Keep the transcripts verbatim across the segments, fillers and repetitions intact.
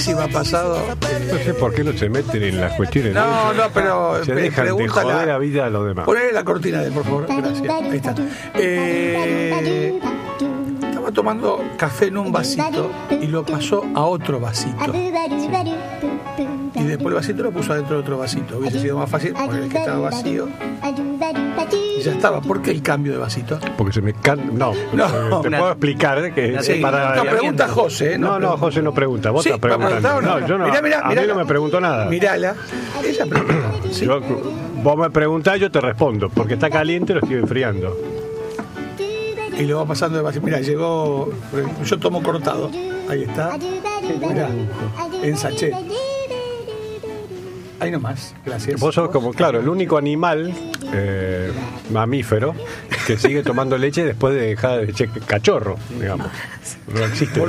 ha pasado. Eh, no sé por qué no se meten en las cuestiones. No, no, pero se dejan de joder la, la vida a los demás. Ponle la cortina de, por favor, gracias. Ahí está. Eh, estaba tomando café en un vasito y lo pasó a otro vasito. Sí. Y después el vasito lo puso adentro de otro vasito. Hubiese sido más fácil poner el que estaba vacío. Y ya estaba. ¿Por qué el cambio de vasito? Porque se me can... No, no te una... puedo explicar que sí, para no, pregunta José. No, no, no, José no pregunta. Vos sí, estás preguntando. No, no, yo no. Mirá, mirá, a mirá, mí no me preguntó nada. Mirala. Ella pregunta. Sí. Yo, vos me preguntás, yo te respondo. Porque está caliente, lo estoy enfriando. Y lo va pasando de vasito. Mirá, llegó. Yo tomo cortado. Ahí está. Mirá, en sachet. Ahí nomás, gracias. Vos sos como, claro, el único animal eh, mamífero que sigue tomando leche después de dejar de leche cachorro, digamos. No existe.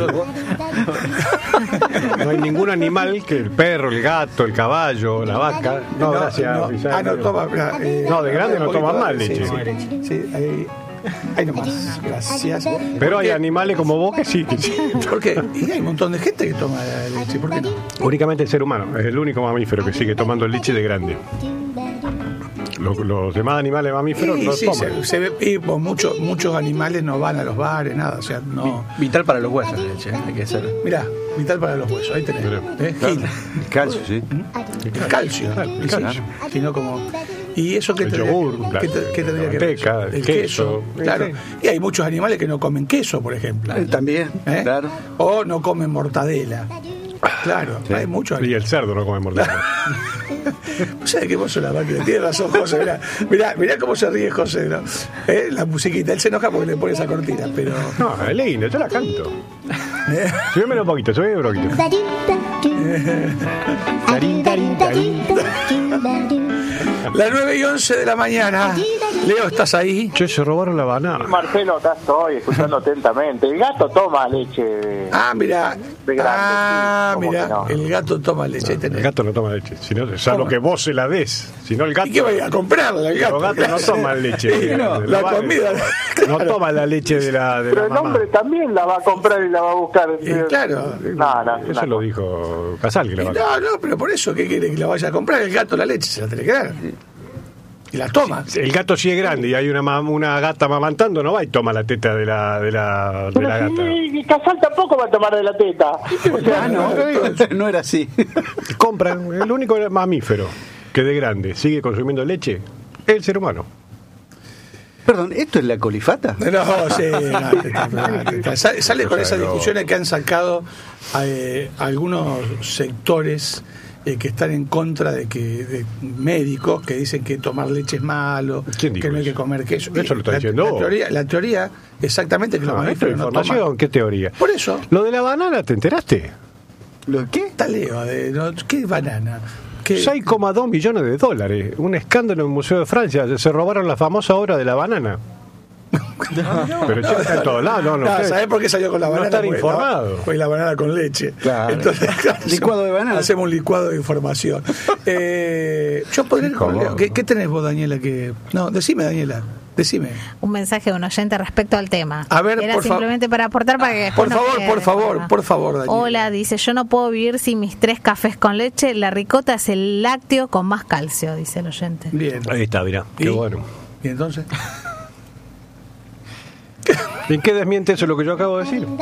No hay ningún animal que el perro, el gato, el caballo, la vaca. No, no gracias. No, ah, no, toma, eh, no, de grande no toman más leche. Sí, sí, sí, ahí. Ahí nomás, gracias. Pero hay animales como vos que sí, que sí. ¿Por qué? Y hay un montón de gente que toma leche, ¿por qué no? Únicamente el ser humano, es el único mamífero que sigue tomando leche de grande. Los, los demás animales mamíferos sí, no sí, toman. Se, se ve, y, pues, muchos, muchos animales no van a los bares, nada, o sea, no. Vital para los huesos, leche, ¿eh? Hay que hacer. Mirá, vital para los huesos, ahí tenés. ¿Eh? Claro. El calcio, sí. El calcio, claro, el calcio. Sí, sino como. ¿Y eso qué, el tendría, yogur, ¿qué, te, qué tendría la que manteca, ver? El queso, queso claro. Y hay muchos animales que no comen queso, por ejemplo. También, ¿Eh? claro. O no comen mortadela. Claro, sí. Hay muchos. Y el cerdo no come mortadela. ¿Vos sabés que vos sos la máquina? Tiene razón, José. Mirá, mirá, mirá cómo se ríe José, ¿no? ¿Eh? La musiquita. Él se enoja porque le pone esa cortina, pero. No, es lindo, yo la canto. ¿Eh? Súbeme un poquito, súbeme un poquito. Tarín, tarín, tarín. Las nueve y once de la mañana. Leo, ¿estás ahí? Che, se robaron la banana. Marcelo, acá estoy, escuchando atentamente. El gato toma leche de... Ah, mira. De grande, ah, sí, mira. No? El gato toma leche. No, el gato no toma leche. Sino, salvo que vos se la des. Si no, el gato. ¿Y qué vaya a comprarla? El gato. Los gatos no toman leche. Sí, no, la, la comida. No toman la leche de la. De Pero la el mamá. hombre también la va a comprar y la va a buscar. Y claro. No, no, eso no. lo dijo Casal. Que la va a no, no, pero por eso, ¿qué quiere que la vaya a comprar? El gato la leche se la tiene que dar. Y la toma. Si el gato si es grande y hay una una gata mamantando, no va y toma la teta de la de la, de la gata. Y Casal tampoco va a tomar de la teta. O sea, ah, no, no era así. Compran, el único mamífero que de grande sigue consumiendo leche es el ser humano. Perdón, ¿esto es la colifata? No, sí, no, no, no, sale, sale con esas discusiones que han sacado eh, algunos sectores eh, que están en contra de que de médicos que dicen que tomar leche es malo, que no hay eso? que comer queso. Eso lo está la, diciendo. La teoría, la teoría exactamente que no, los mamíferos no toman. ¿Qué teoría? Por eso. Lo de la banana, ¿te enteraste? ¿Lo qué? Está Leo, de, no, ¿qué banana? seis coma dos millones de dólares. Un escándalo en el Museo de Francia. Se robaron la famosa obra de la banana. No, pero no, está en todos lados. No, no, no, ¿sabés por qué salió con la banana? No estar informado. Fue la, la banana con leche. Claro. Entonces, claro, licuado de banana. Hacemos un licuado de información. eh, yo podría ir con Leo. ¿Qué, ¿Qué tenés vos, Daniela? Que no, decime, Daniela. Decime. Un mensaje de un oyente respecto al tema. A ver, Era por simplemente para aportar para que Por no favor, quede, por favor, ¿no? por favor, Daniela. Hola, dice, yo no puedo vivir sin mis tres cafés con leche. La ricota es el lácteo con más calcio, dice el oyente. Bien. Ahí está, mirá. Qué ¿Y? bueno. ¿Y entonces? ¿En qué desmiente eso lo que yo acabo de decir?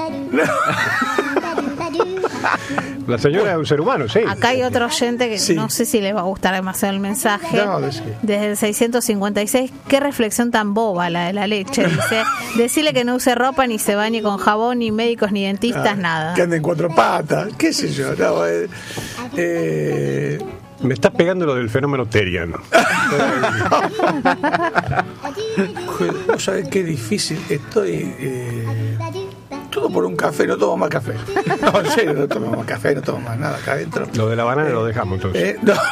La señora es un ser humano, sí. Acá hay otro oyente que sí. No sé si le va a gustar demasiado el mensaje. No, desde el seiscientos cincuenta y seis, qué reflexión tan boba la de la leche. Dice, decirle que no use ropa, ni se bañe con jabón, ni médicos, ni dentistas, ah, nada. Que ande en cuatro patas, qué sé yo. No, eh, eh... Me estás pegando lo del fenómeno Terian. Vos sabés qué difícil estoy. Eh, todo por un café, no tomo más café. No, en serio, no tomo más café, no tomo más nada acá adentro. Lo de la banana eh, lo dejamos entonces. Eh, no.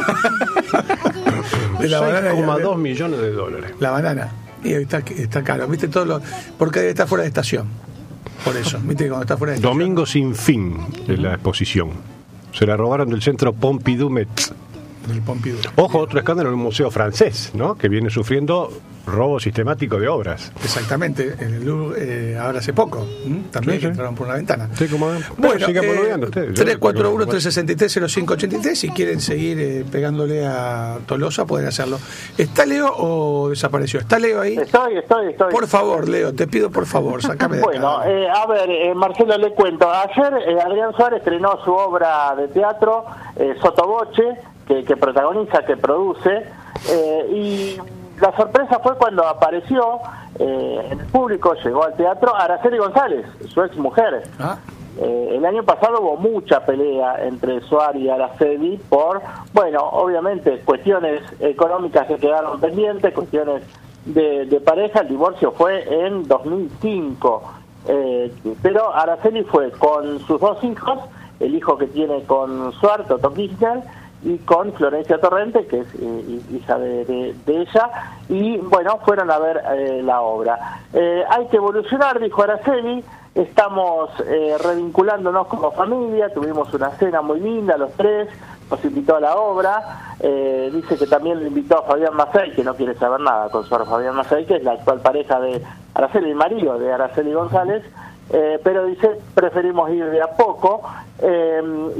De la banana. seis coma dos millones de dólares. La banana. Y está, está caro, ¿viste? Todo lo, porque está fuera de estación. Por eso, ¿viste? Cuando está fuera de estación. Domingo sin fin de la exposición. Se la robaron del centro Pompidou Metz. del Pompidou. Ojo, otro escándalo en el Museo Francés, ¿no? Que viene sufriendo robo sistemático de obras. Exactamente, en el Louvre eh, ahora hace poco, ¿m? también Sí, sí. entraron por una ventana. Sí, como Bueno, sigan eh, boludeando ustedes. tres cuatro uno, tres seis tres, cero cinco ocho tres, si quieren seguir eh, pegándole a Tolosa pueden hacerlo. ¿Está Leo o desapareció? ¿Está Leo ahí? Estoy, estoy, estoy. Por favor, Leo, te pido por favor, sacame de acá. Bueno, eh, a ver, eh, Marcelo, le cuento. Ayer eh, Adrián Suárez estrenó su obra de teatro, eh, Sotoboche, que, que protagoniza, que produce, eh, y la sorpresa fue cuando apareció eh, en el público, llegó al teatro Araceli González, su ex mujer. Ah. Eh, el año pasado hubo mucha pelea entre Suárez y Araceli por, bueno, obviamente cuestiones económicas que quedaron pendientes, cuestiones de, de pareja. El divorcio fue en dos mil cinco, eh, pero Araceli fue con sus dos hijos, el hijo que tiene con Suárez, Toto Kirchner, y con Florencia Torrente, que es eh, hija de, de, de ella, y bueno, fueron a ver eh, la obra. Eh, hay que evolucionar, dijo Araceli, estamos eh, revinculándonos como familia, tuvimos una cena muy linda los tres, nos invitó a la obra, eh, dice que también le invitó a Fabián Macei, que no quiere saber nada con su Fabián Macei, que es la actual pareja de Araceli, el marido de Araceli González, Eh, pero dice, preferimos ir de a poco, eh,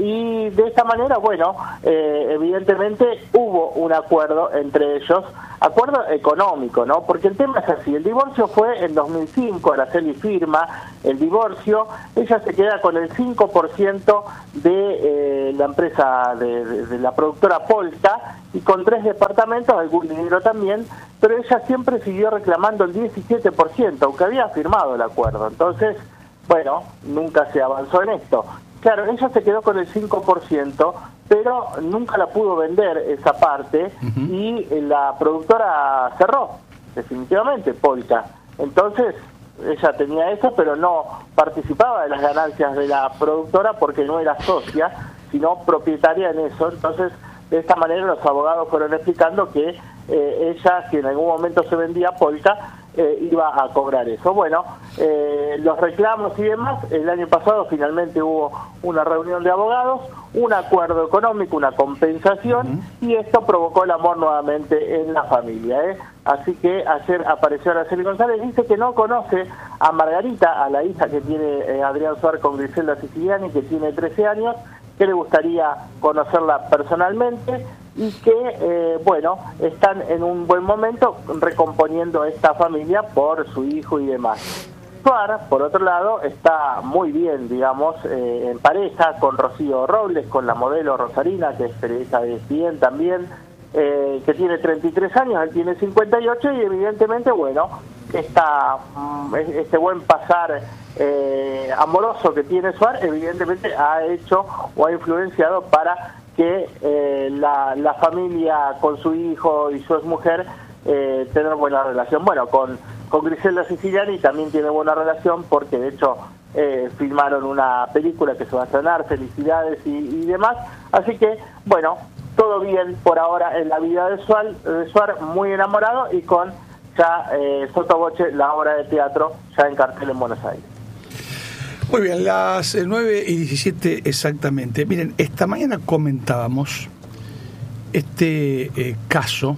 y de esta manera, bueno, eh, evidentemente hubo un acuerdo entre ellos, acuerdo económico, ¿no? Porque el tema es así, el divorcio fue en dos mil cinco, Araceli firma el divorcio, ella se queda con el cinco por ciento de eh, la empresa, de, de, de la productora Polka, y con tres departamentos, algún dinero también, pero ella siempre siguió reclamando el diecisiete por ciento, aunque había firmado el acuerdo. Entonces, bueno, nunca se avanzó en esto. Claro, ella se quedó con el cinco por ciento, pero nunca la pudo vender esa parte, uh-huh. y la productora cerró, definitivamente, Polka. Entonces, ella tenía eso, pero no participaba de las ganancias de la productora porque no era socia, sino propietaria en eso. Entonces, de esta manera los abogados fueron explicando que eh, ella, si en algún momento se vendía Polka, eh, iba a cobrar eso. Bueno, eh, los reclamos y demás, el año pasado finalmente hubo una reunión de abogados, un acuerdo económico, una compensación, uh-huh. y esto provocó el amor nuevamente en la familia, ¿eh? Así que ayer apareció Araceli González, dice que no conoce a Margarita, a la hija que tiene eh, Adrián Suárez con Griselda Siciliani, que tiene trece años, que le gustaría conocerla personalmente, y que, eh, bueno, están en un buen momento recomponiendo esta familia por su hijo y demás. Suárez, por otro lado, está muy bien, digamos, eh, en pareja con Rocío Robles, con la modelo Rosarina, que es periodista de E S P N también, eh, que tiene treinta y tres años, él tiene cincuenta y ocho, y evidentemente, bueno, esta, este buen pasar eh, amoroso que tiene Suárez, evidentemente ha hecho o ha influenciado para que eh, la, la familia con su hijo y su exmujer eh, tengan buena relación. Bueno, con, con Griselda Siciliani también tiene buena relación, porque de hecho eh, filmaron una película que se va a estrenar, Felicidades y, y demás. Así que, bueno, todo bien por ahora en la vida de Suárez, de Suárez, muy enamorado, y con ya eh, Sotoboche, la obra de teatro, ya en cartel en Buenos Aires. Muy bien, las nueve y diecisiete exactamente. Miren, esta mañana comentábamos este eh, caso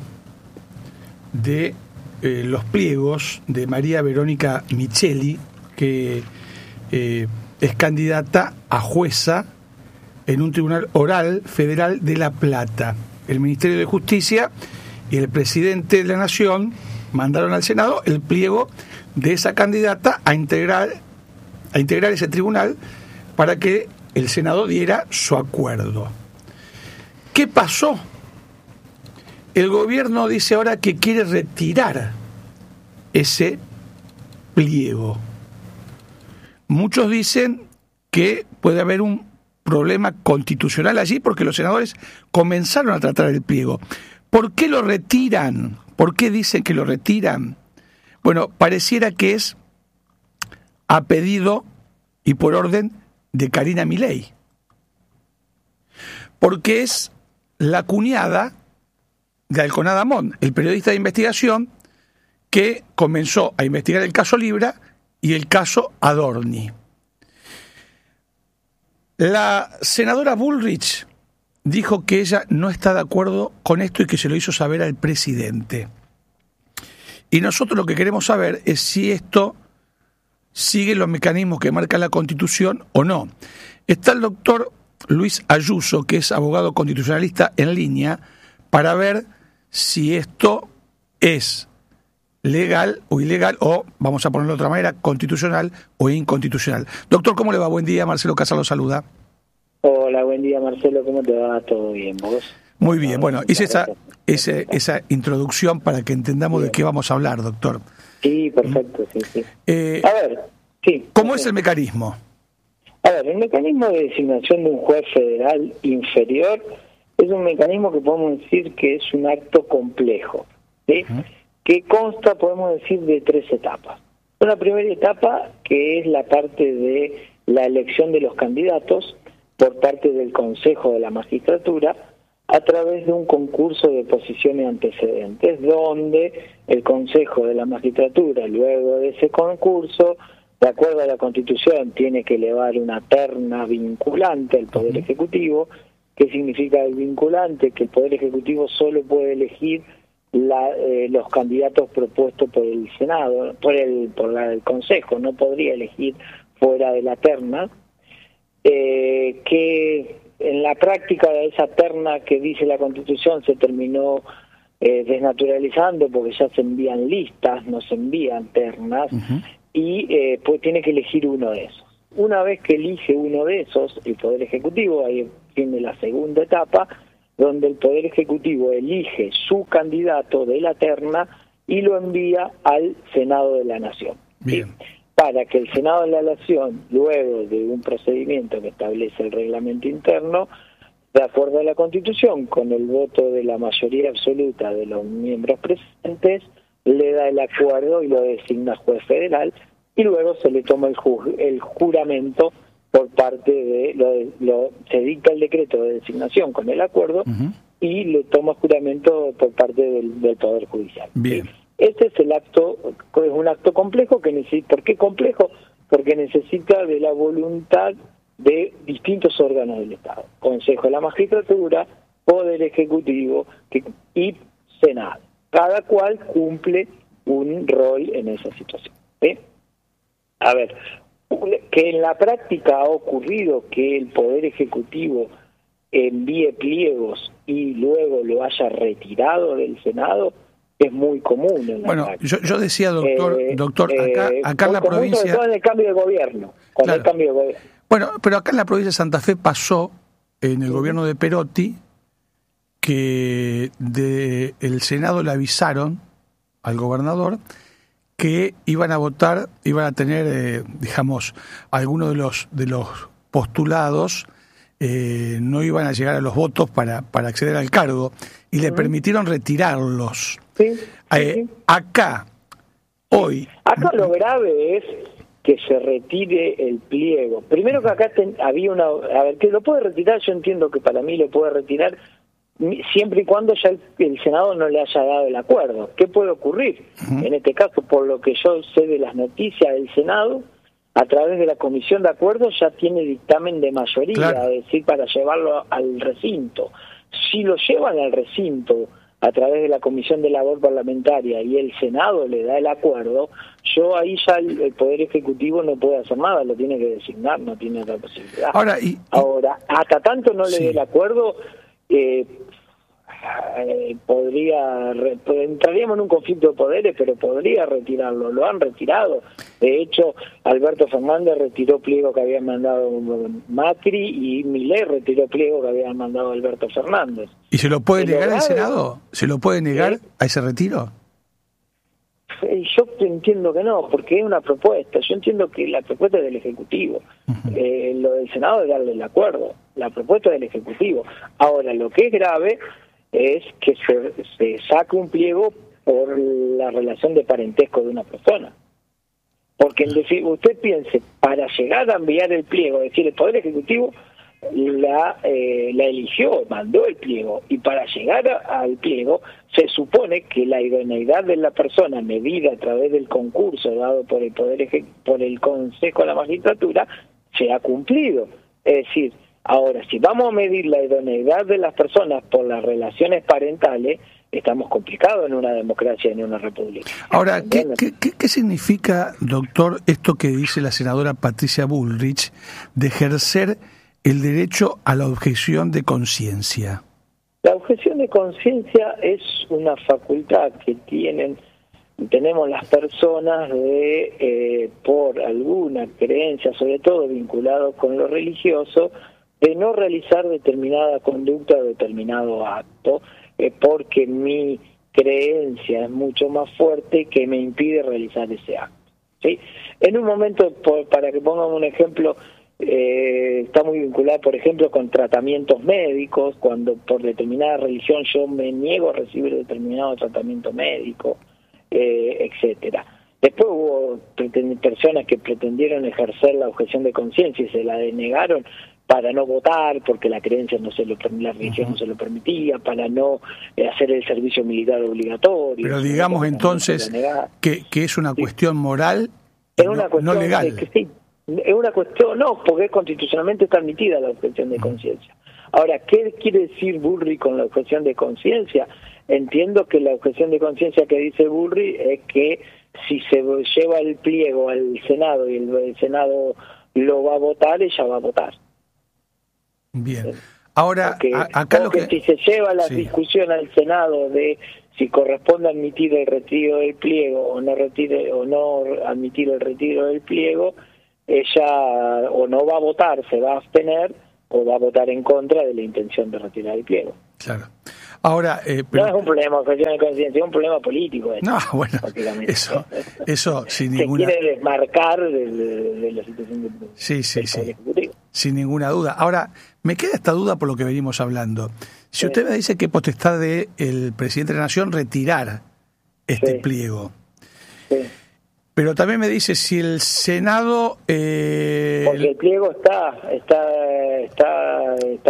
de eh, los pliegos de María Verónica Micheli, que eh, es candidata a jueza en un tribunal oral federal de La Plata. El Ministerio de Justicia y el presidente de la Nación mandaron al Senado el pliego de esa candidata a integrar a integrar ese tribunal para que el Senado diera su acuerdo. ¿Qué pasó? El gobierno dice ahora que quiere retirar ese pliego. Muchos dicen que puede haber un problema constitucional allí porque los senadores comenzaron a tratar el pliego. ¿Por qué lo retiran? ¿Por qué dicen que lo retiran? Bueno, pareciera que es a pedido y por orden de Karina Milei, porque es la cuñada de Alconada Amón, el periodista de investigación que comenzó a investigar el caso Libra y el caso Adorni. La senadora Bullrich dijo que ella no está de acuerdo con esto y que se lo hizo saber al presidente. Y nosotros lo que queremos saber es si esto sigue los mecanismos que marca la Constitución o no. Está el doctor Luis Ayuso, que es abogado constitucionalista, en línea para ver si esto es legal o ilegal, o, vamos a ponerlo de otra manera, constitucional o inconstitucional. Doctor, ¿cómo le va? Buen día, Marcelo Casal lo saluda. Hola, buen día, Marcelo, ¿cómo te va? ¿Todo bien, vos? Muy bien, bueno, hice esa, esa, esa introducción para que entendamos bien de qué vamos a hablar, doctor. Sí, perfecto, sí, sí. Eh, a ver, sí. ¿Cómo es el mecanismo? A ver, el mecanismo de designación de un juez federal inferior es un mecanismo que podemos decir que es un acto complejo, ¿sí? Uh-huh. Que consta, podemos decir, de tres etapas. Una primera etapa que es la parte de la elección de los candidatos por parte del Consejo de la Magistratura a través de un concurso de posiciones antecedentes, donde el Consejo de la Magistratura, luego de ese concurso, de acuerdo a la Constitución, tiene que elevar una terna vinculante al Poder Ejecutivo. ¿Qué significa el vinculante? Que el Poder Ejecutivo solo puede elegir la, eh, los candidatos propuestos por el Senado, por el por la, el Consejo, no podría elegir fuera de la terna, eh, que en la práctica de esa terna que dice la Constitución se terminó eh, desnaturalizando porque ya se envían listas, no se envían ternas, uh-huh. y eh, pues tiene que elegir uno de esos. Una vez que elige uno de esos, el Poder Ejecutivo, ahí viene la segunda etapa, donde el Poder Ejecutivo elige su candidato de la terna y lo envía al Senado de la Nación. Bien. ¿Sí? Para que el Senado de la Nación, luego de un procedimiento que establece el reglamento interno, de acuerdo a la Constitución, con el voto de la mayoría absoluta de los miembros presentes, le da el acuerdo y lo designa juez federal, y luego se le toma el, ju- el juramento por parte de, lo, lo, se dicta el decreto de designación con el acuerdo, uh-huh. y le toma juramento por parte del, del Poder Judicial. Bien. Este es el acto, es un acto complejo que necesita. ¿Por qué complejo? Porque necesita de la voluntad de distintos órganos del Estado: Consejo de la Magistratura, Poder Ejecutivo que, y Senado. Cada cual cumple un rol en esa situación. ¿Sí? A ver, que en la práctica ha ocurrido que el Poder Ejecutivo envíe pliegos y luego lo haya retirado del Senado, es muy común en la bueno, yo, yo decía, doctor, eh, doctor acá, acá en la común, provincia... Sobre todo en el cambio de gobierno, con claro. el cambio de gobierno. Bueno, pero acá en la provincia de Santa Fe pasó, en el uh-huh. gobierno de Perotti, que de el Senado le avisaron al gobernador que iban a votar, iban a tener, eh, digamos, algunos de los de los postulados eh, no iban a llegar a los votos para, para acceder al cargo y le uh-huh. permitieron retirarlos. Sí, sí, eh, sí. Acá, hoy... Acá lo grave es que se retire el pliego. Primero que acá ten, había una... A ver, que lo puede retirar, yo entiendo que para mí lo puede retirar siempre y cuando ya el, el Senado no le haya dado el acuerdo. ¿Qué puede ocurrir? Uh-huh. En este caso, por lo que yo sé de las noticias, el Senado, a través de la Comisión de Acuerdos, ya tiene dictamen de mayoría, claro. es decir, para llevarlo al recinto. Si lo llevan al recinto a través de la Comisión de Labor Parlamentaria y el Senado le da el acuerdo, yo ahí ya el, el Poder Ejecutivo no puede hacer nada, lo tiene que designar, no tiene otra posibilidad. Ahora, y, y... Ahora hasta tanto no le sí. dé el acuerdo, eh, eh, podría, re, entraríamos en un conflicto de poderes, pero podría retirarlo, lo han retirado. De hecho, Alberto Fernández retiró pliego que había mandado Macri y Milei retiró pliego que había mandado Alberto Fernández. ¿Y se lo puede negar al Senado? ¿Se lo puede negar ¿Eh? a ese retiro? Yo entiendo que no, porque es una propuesta. Yo entiendo que la propuesta es del Ejecutivo. Uh-huh. Eh, lo del Senado es darle el acuerdo. La propuesta es del Ejecutivo. Ahora, lo que es grave es que se, se saque un pliego por la relación de parentesco de una persona. Porque en decir, usted piense, para llegar a enviar el pliego, es decir, el Poder Ejecutivo la eh, la eligió, mandó el pliego, y para llegar a, al pliego se supone que la idoneidad de la persona medida a través del concurso dado por el Poder Eje, por el Consejo de la Magistratura se ha cumplido. Es decir, Ahora, si vamos a medir la idoneidad de las personas por las relaciones parentales, estamos complicados en una democracia, en una república. Ahora, ¿qué, qué, qué, qué significa, doctor, esto que dice la senadora Patricia Bullrich de ejercer el derecho a la objeción de conciencia? La objeción de conciencia es una facultad que tienen tenemos las personas de eh, por alguna creencia, sobre todo vinculado con lo religioso, de no realizar determinada conducta o determinado acto, eh, porque mi creencia es mucho más fuerte que me impide realizar ese acto. ¿Sí? En un momento, por, para que pongamos un ejemplo, eh, está muy vinculado, por ejemplo, con tratamientos médicos, cuando por determinada religión yo me niego a recibir determinado tratamiento médico, eh, etcétera. Después hubo personas que pretendieron ejercer la objeción de conciencia y se la denegaron para no votar, porque la creencia no se lo la religión uh-huh. no se lo permitía, para no eh, hacer el servicio militar obligatorio. Pero digamos entonces que, que es una cuestión moral, es no, una cuestión no legal. De que, sí, es una cuestión, no, porque constitucionalmente está admitida la objeción de conciencia. Ahora, ¿qué quiere decir Bullrich con la objeción de conciencia? Entiendo que la objeción de conciencia que dice Bullrich es que si se lleva el pliego al Senado y el, el Senado lo va a votar, ella va a votar. Bien. Ahora, porque, a, acá lo que... si se lleva la sí. discusión al Senado de si corresponde admitir el retiro del pliego o no retire o no admitir el retiro del pliego, ella o no va a votar, se va a abstener, o va a votar en contra de la intención de retirar el pliego. Claro. Ahora, eh, pero... no es un problema de objeción de conciencia, es un problema político. Esto, no, bueno, eso, eso sin se ninguna... Se quiere desmarcar de, de, de la situación del, sí, sí, del sí. Ejecutivo. Sin ninguna duda. Ahora, me queda esta duda por lo que venimos hablando. Si sí. usted me dice que es potestad del presidente de la Nación retirar este sí. pliego, sí. pero también me dice si el Senado... Eh... Porque el pliego está, está, está, está,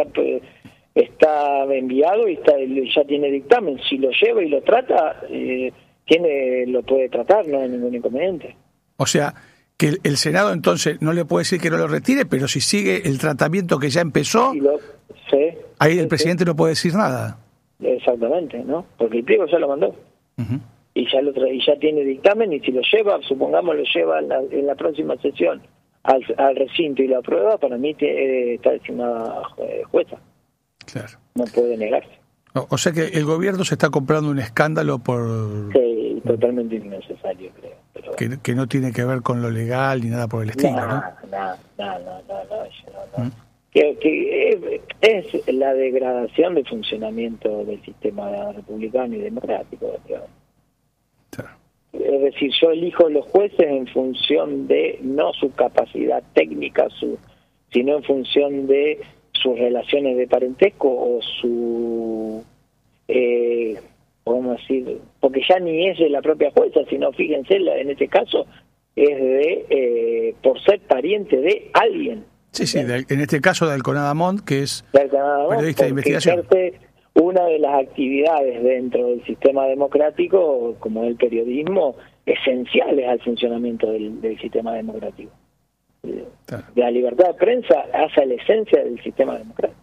está enviado y está, ya tiene dictamen. Si lo lleva y lo trata, eh, tiene, lo puede tratar, no hay ningún inconveniente. O sea, que el, el Senado entonces no le puede decir que no lo retire, pero si sigue el tratamiento que ya empezó, si lo, sí, ahí sí, el presidente sí. no puede decir nada. Exactamente, ¿no? Porque el pliego ya lo mandó. Uh-huh. Y ya lo tra- y ya tiene dictamen, y si lo lleva, supongamos lo lleva en la, en la próxima sesión al, al recinto y lo aprueba, para mí te, eh, está designada eh, jueza. Claro. No puede negarse. O, o sea que el gobierno se está comprando un escándalo por... Sí, totalmente innecesario, creo. Pero que, bueno. que no tiene que ver con lo legal ni nada por el estilo, ¿no? No, no, no, no, no, no, no. ¿Mm? Que, que es, es la degradación del funcionamiento del sistema republicano y democrático, digamos. Claro. Es decir, yo elijo los jueces en función de no su capacidad técnica, su, sino en función de sus relaciones de parentesco o su, eh, podemos decir, porque ya ni es de la propia jueza, sino fíjense, en este caso es de eh, por ser pariente de alguien. Sí, sí, de, en este caso de Alconada Montt, que es Alconada periodista de investigación. Ejerce una de las actividades dentro del sistema democrático, como el periodismo, esenciales al funcionamiento del, del sistema democrático. Claro. La libertad de prensa hace la esencia del sistema democrático.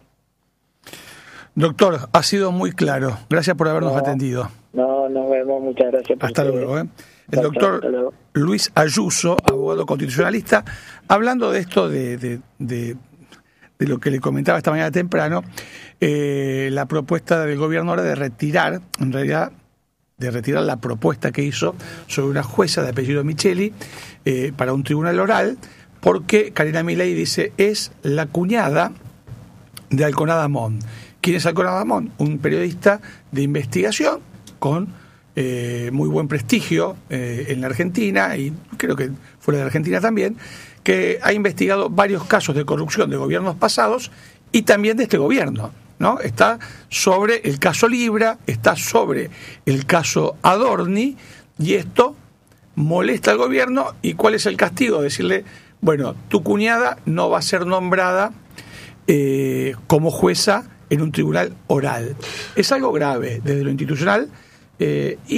Doctor, ha sido muy claro. Gracias por habernos no, atendido. No, nos vemos. Muchas gracias. Por hasta ustedes. luego. ¿eh? El doctor Luis Ayuso, abogado constitucionalista, hablando de esto de, de, de, de lo que le comentaba esta mañana temprano, eh, la propuesta del gobierno ahora de retirar, en realidad, de retirar la propuesta que hizo sobre una jueza de apellido Micheli eh, para un tribunal oral, porque Karina Milei dice es la cuñada de Alconada Montt. ¿Quién es Alconada Montt? Un periodista de investigación con eh, muy buen prestigio eh, en la Argentina y creo que fuera de Argentina también, que ha investigado varios casos de corrupción de gobiernos pasados y también de este gobierno, ¿no? Está sobre el caso Libra, está sobre el caso Adorni, y esto molesta al gobierno. ¿Y cuál es el castigo? Decirle, bueno, tu cuñada no va a ser nombrada eh, como jueza en un tribunal oral. Es algo grave desde lo institucional eh, y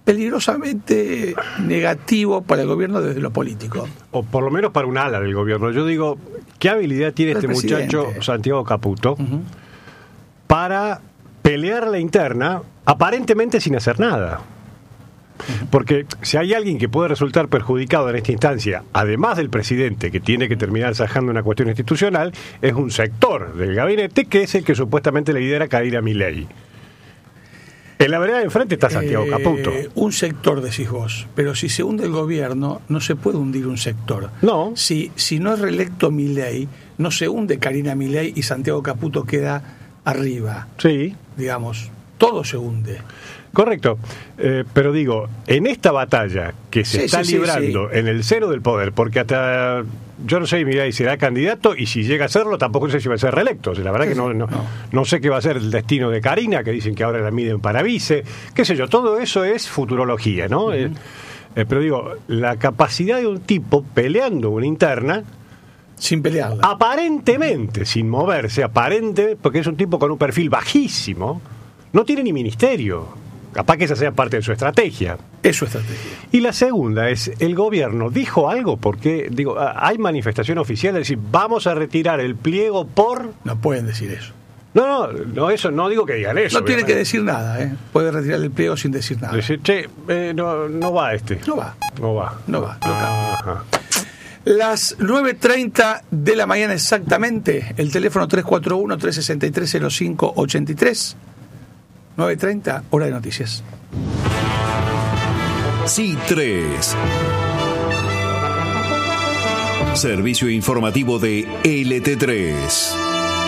peligrosamente negativo para el gobierno desde lo político. O por lo menos para un ala del gobierno. Yo digo, ¿qué habilidad tiene El este presidente. muchacho, Santiago Caputo, Uh-huh. para pelear la interna aparentemente sin hacer nada? Porque si hay alguien que puede resultar perjudicado en esta instancia, además del presidente, que tiene que terminar zanjando una cuestión institucional, es un sector del gabinete que es el que supuestamente le lidera Karina Milei. En la vereda de enfrente está Santiago Eh, Caputo. Un sector, decís vos, pero si se hunde el gobierno, no se puede hundir un sector. No. Si, si no es reelecto Milei, no se hunde Karina Milei y Santiago Caputo queda arriba. Sí, Digamos, todo se hunde. correcto. Eh, pero digo, en esta batalla que se Sí, está sí, sí, librando en el cero del poder, porque hasta yo no sé, Milei será candidato y si llega a serlo tampoco sé si va a ser reelecto. O sea, la verdad Sí, que no, sí, no, no. no sé qué va a ser el destino de Karina, que dicen que ahora la miden para vice, qué sé yo, todo eso es futurología, ¿no? Uh-huh. eh, eh, pero digo, la capacidad de un tipo peleando una interna, Sin pelearla. aparentemente, sin moverse, aparente, porque es un tipo con un perfil bajísimo, no tiene ni ministerio. Capaz que esa sea parte de su estrategia. Es su estrategia. Y la segunda es, ¿el gobierno dijo algo? Porque, digo, hay manifestación oficial de decir, vamos a retirar el pliego por... No pueden decir eso. No, no, no, eso, no digo que digan eso. No tiene que obviamente. decir nada, ¿eh? Puede retirar el pliego sin decir nada. Decir, che, eh, no, no va este. No va. No va. No va, no Ajá. Las nueve treinta de la mañana exactamente, el teléfono tres cuatro uno, tres seis tres, cero cinco ocho tres. nueve treinta, hora de noticias. C tres. Servicio informativo de L T tres.